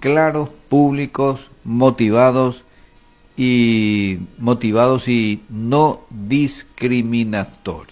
claros, públicos, motivados y no discriminatorios.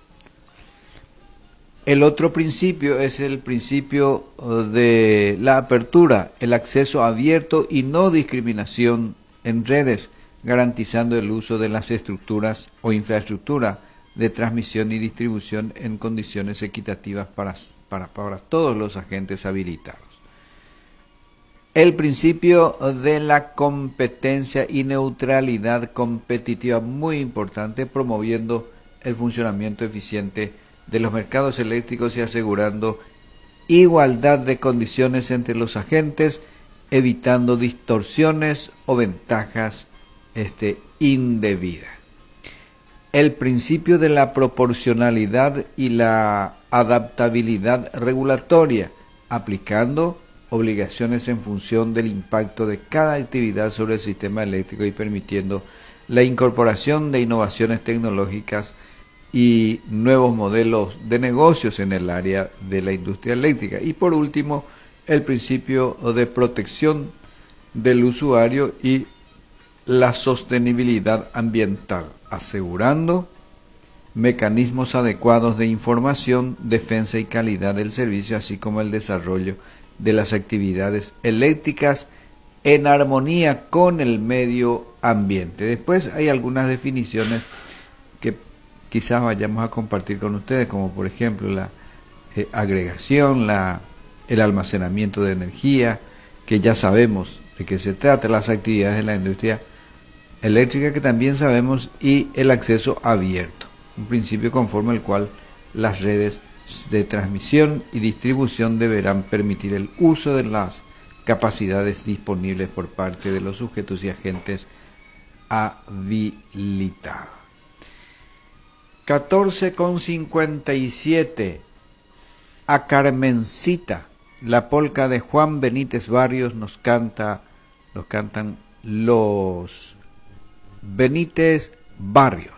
El otro principio es el principio de la apertura, el acceso abierto y no discriminación en redes, garantizando el uso de las estructuras o infraestructura de transmisión y distribución en condiciones equitativas para todos los agentes habilitados. El principio de la competencia y neutralidad competitiva, muy importante, promoviendo el funcionamiento eficiente de los mercados eléctricos y asegurando igualdad de condiciones entre los agentes, evitando distorsiones o ventajas indebidas. El principio de la proporcionalidad y la adaptabilidad regulatoria, aplicando obligaciones en función del impacto de cada actividad sobre el sistema eléctrico y permitiendo la incorporación de innovaciones tecnológicas y nuevos modelos de negocios en el área de la industria eléctrica. Y por último, el principio de protección del usuario y la sostenibilidad ambiental, asegurando mecanismos adecuados de información, defensa y calidad del servicio, así como el desarrollo de las actividades eléctricas en armonía con el medio ambiente. Después hay algunas definiciones que quizás vayamos a compartir con ustedes, como por ejemplo la agregación, el almacenamiento de energía, que ya sabemos de qué se trata, las actividades de la industria eléctrica que también sabemos, y el acceso abierto, un principio conforme al cual las redes de transmisión y distribución deberán permitir el uso de las capacidades disponibles por parte de los sujetos y agentes habilitados. 14:57. A Carmencita, la polca de Juan Benítez Barrios nos cantan los Benítez Barrios.